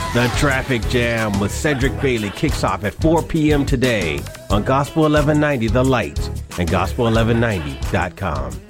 The Traffic Jam with Cedric Bailey kicks off at 4 p.m. today on Gospel 1190 The Light and Gospel1190.com.